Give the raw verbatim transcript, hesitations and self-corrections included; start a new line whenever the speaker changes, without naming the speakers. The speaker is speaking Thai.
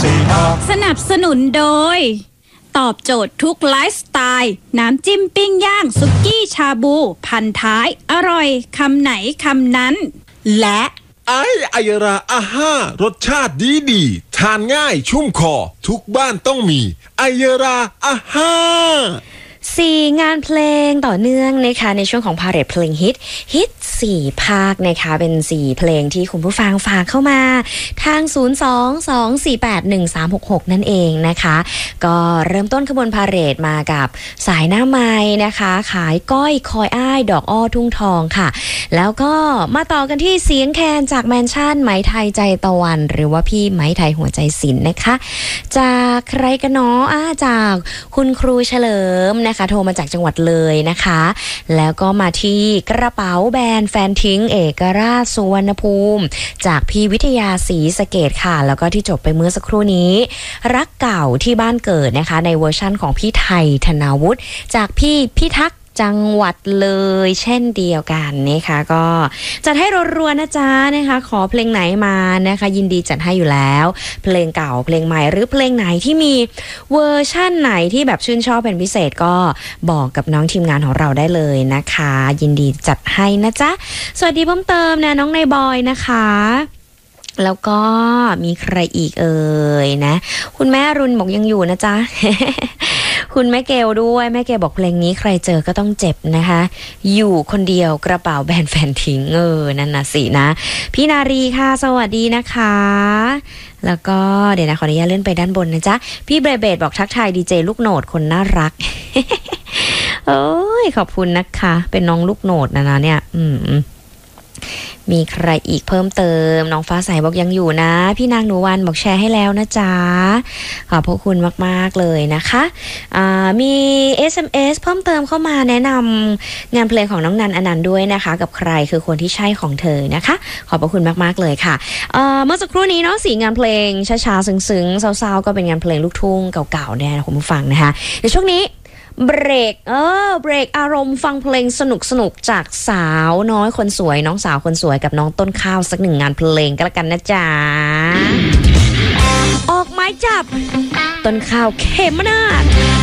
สนับสนุนโดยตอบโจทย์ทุกไลฟ์สไตล์น้ำจิ้มปิ้งย่างสุกี้ชาบูพันท้ายอร่อยคำไหนคำนั้นและ
ไอไอยราอาห้ารสชาติดีดีทานง่ายชุ่มคอทุกบ้านต้องมีไอยราอาห้า
สี่งานเพลงต่อเนื่องนะคะในช่วงของพาเหรดเพลงฮิตฮิตสี่ภาคนะคะเป็นสี่เพลงที่คุณผู้ฟังฝากเข้ามาทางศูนย์ สอง สอง สี่ แปด หนึ่ง สาม หก หกนั่นเองนะคะก็เริ่มต้นขบวนพาเหรดมากับสายหน้าไม้นะคะขายก้อยคอยอ้ายดอกอ้อทุ่งทองค่ะแล้วก็มาต่อกันที่เสียงแคนจากแมนชั่นไหมไทยใจตะวันหรือว่าพี่ไหมไทยหัวใจศิลป์นะคะจากใครกันเนาะอ่าจากคุณครูเฉลิมนะคะโทรมาจากจังหวัดเลยนะคะแล้วก็มาที่กระเป๋าแบรนด์แฟนทิ้งเอกราชสุวรรณภูมิจากพี่วิทยาศรีสะเกษค่ะแล้วก็ที่จบไปเมื่อสักครู่นี้รักเก่าที่บ้านเกิดนะคะในเวอร์ชั่นของพี่ไทยธนาวุฒิจากพี่พิทักษ์จังหวัดเลยเช่นเดียวกันนะคะก็จัดให้รัวๆนะจ๊ะนะคะขอเพลงไหนมานะคะยินดีจัดให้อยู่แล้วเพลงเก่าเพลงใหม่หรือเพลงไหนที่มีเวอร์ชั่นไหนที่แบบชื่นชอบเป็นพิเศษก็บอกกับน้องทีมงานของเราได้เลยนะคะยินดีจัดให้นะจ๊ะสวัสดีเพิ่มเติมนะน้องนายบอยนะคะแล้วก็มีใครอีกเอ่ยนะคุณแม่รุนบอกยังอยู่นะจ๊ะ คุณแม่เกลด้วยแม่เกลบอกเพลงนี้ใครเจอก็ต้องเจ็บนะคะอยู่คนเดียวกระเป๋าแบนแฟนทิ้งเออนั่นน่ะสินะพี่นารีค่ะสวัสดีนะคะแล้วก็เดี๋ยวนะขออนุญาตเลื่อนไปด้านบนนะจ๊ะพี่เบรเบดบอกทักทายดีเจลูกโหนดคนน่ารัก โอ้ยขอบคุณนะคะเป็นน้องลูกโหนดนะนะเนี่ยอืมมีใครอีกเพิ่มเติมน้องฟ้าใสบอกยังอยู่นะพี่นางหนูวันบอกแชร์ให้แล้วนะจ๊ะขอบพระคุณมากๆเลยนะคะมี เอส เอ็ม เอส เพิ่มเติมเข้ามาแนะนำงานเพลงของน้องนันอนันต์ด้วยนะคะกับใครคือคนที่ใช่ของเธอนะคะขอบพระคุณมากๆเลยค่ะเ, เมื่อสักครู่นี้เนาะสี่งานเพลงช้าๆซึ้งๆเศร้าๆก็เป็นงานเพลงลูกทุ่งเก่าๆเนี่ยคุณผู้ฟังนะคะในช่วงนี้เบรกเออเบรกอารมณ์ฟังเพลงสนุกสนุกจากสาวน้อยคนสวยน้องสาวคนสวยกับน้องต้นข้าวสักหนึ่งงานเพลงก็แล้วกันนะจ๊ะออกไม้จับต้นข้าวเขมนาฏ